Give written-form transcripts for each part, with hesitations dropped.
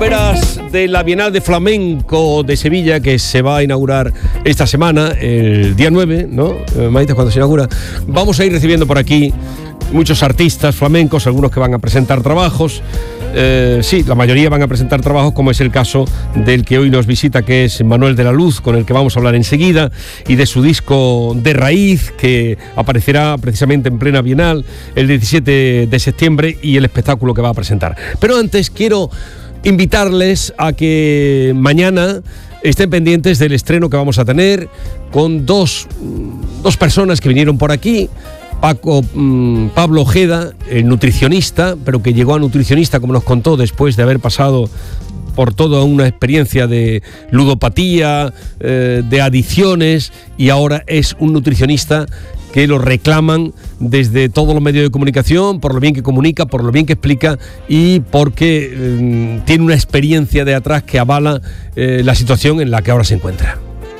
vísperas de la Bienal de Flamenco de Sevilla, que se va a inaugurar esta semana, el día 9, ¿no? Maite, cuando se inaugura. Vamos a ir recibiendo por aquí muchos artistas flamencos, algunos que van a presentar trabajos. Sí, la mayoría van a presentar trabajos, como es el caso del que hoy nos visita, que es Manuel de la Luz, con el que vamos a hablar enseguida, y de su disco De Raíz, que aparecerá precisamente en plena Bienal el 17 de septiembre, y el espectáculo que va a presentar. Pero antes quiero invitarles a que mañana estén pendientes del estreno que vamos a tener con dos personas que vinieron por aquí. Pablo Ojeda, el nutricionista, pero que llegó a nutricionista, como nos contó, después de haber pasado por toda una experiencia de ludopatía, de adicciones, y ahora es un nutricionista que lo reclaman desde todos los medios de comunicación, por lo bien que comunica, por lo bien que explica, y porque tiene una experiencia de atrás que avala la situación en la que ahora se encuentra.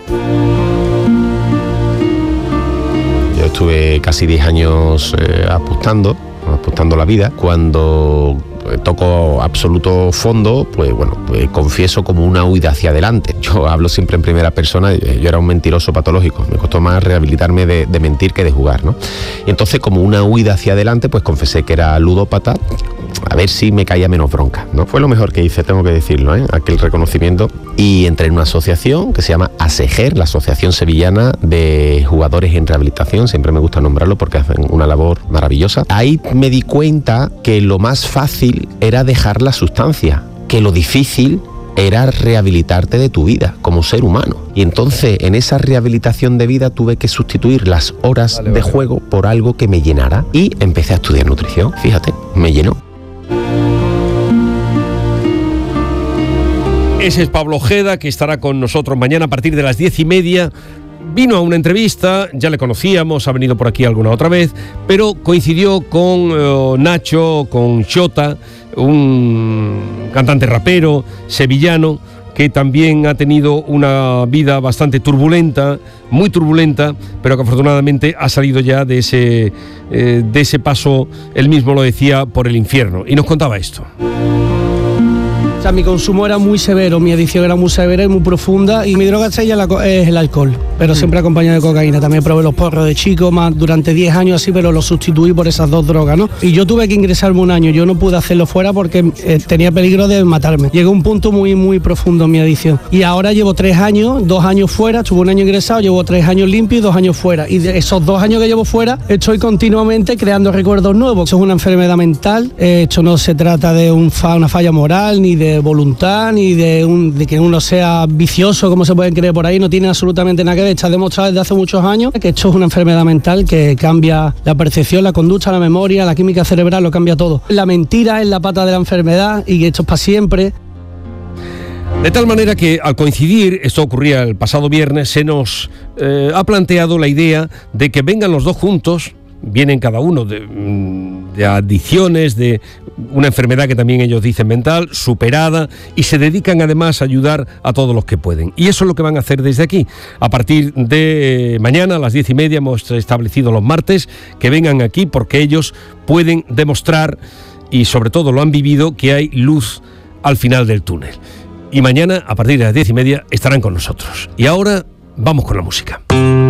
Yo estuve casi 10 años apostando la vida. Cuando toco absoluto fondo, pues bueno, pues confieso como una huida hacia adelante. Yo hablo siempre en primera persona. Yo era un mentiroso patológico, me costó más rehabilitarme de mentir que de jugar, ¿no? Y entonces, como una huida hacia adelante, pues confesé que era ludópata, a ver si me caía menos bronca, ¿no? Fue lo mejor que hice, tengo que decirlo, aquel reconocimiento. Y entré en una asociación que se llama ASEGER, la Asociación Sevillana de Jugadores en Rehabilitación. Siempre me gusta nombrarlo porque hacen una labor maravillosa. Ahí me di cuenta que lo más fácil era dejar la sustancia, que lo difícil era rehabilitarte de tu vida como ser humano. Y entonces, en esa rehabilitación de vida, tuve que sustituir las horas de juego por algo que me llenara, y empecé a estudiar nutrición. Fíjate, me llenó. Ese es Pablo Ojeda, que estará con nosotros mañana a partir de las 10:30. Vino a una entrevista, ya le conocíamos, ha venido por aquí alguna otra vez, pero coincidió con Nacho, con Xota, un cantante rapero sevillano que también ha tenido una vida bastante turbulenta, muy turbulenta, pero que afortunadamente ha salido ya de ese paso, él mismo lo decía, por el infierno. Y nos contaba esto. O sea, mi consumo era muy severo, mi adicción era muy severa y muy profunda, y mi droga estrella es el alcohol, pero siempre acompañado de cocaína. También probé los porros de chico, más durante 10 años así, pero los sustituí por esas dos drogas, ¿no? Y yo tuve que ingresarme un año, yo no pude hacerlo fuera porque tenía peligro de matarme. Llegó un punto muy, muy profundo en mi adicción. Y ahora llevo 3 años, 2 años fuera, estuve un año ingresado, llevo 3 años limpio y 2 años fuera. Y de esos 2 años que llevo fuera, estoy continuamente creando recuerdos nuevos. Eso es una enfermedad mental, esto no se trata de una falla moral, ni de voluntad, ni de que uno sea vicioso, como se pueden creer por ahí. No tiene absolutamente nada que ver. Está demostrado desde hace muchos años que esto es una enfermedad mental que cambia la percepción, la conducta, la memoria, la química cerebral, lo cambia todo. La mentira es la pata de la enfermedad, y esto es para siempre. De tal manera que, al coincidir, esto ocurría el pasado viernes, se nos ha planteado la idea de que vengan los dos juntos. Vienen cada uno de adicciones, de una enfermedad que también ellos dicen mental, superada, y se dedican además a ayudar a todos los que pueden. Y eso es lo que van a hacer desde aquí. A partir de mañana a las 10:30, hemos establecido los martes, que vengan aquí porque ellos pueden demostrar, y sobre todo lo han vivido, que hay luz al final del túnel. Y mañana, a partir de las 10:30, estarán con nosotros. Y ahora, vamos con la música.